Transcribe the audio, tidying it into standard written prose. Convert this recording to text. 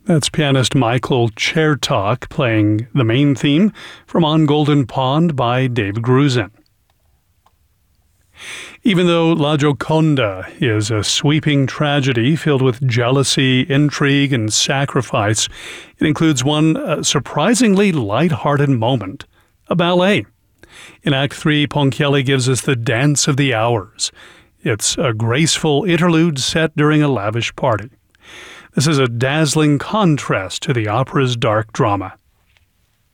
That's pianist Michael Chertok playing the main theme from On Golden Pond by Dave Grusin. Even though La Gioconda is a sweeping tragedy filled with jealousy, intrigue, and sacrifice, it includes one surprisingly light-hearted moment, a ballet. In Act 3, Ponchielli gives us the Dance of the Hours. It's a graceful interlude set during a lavish party. This is a dazzling contrast to the opera's dark drama.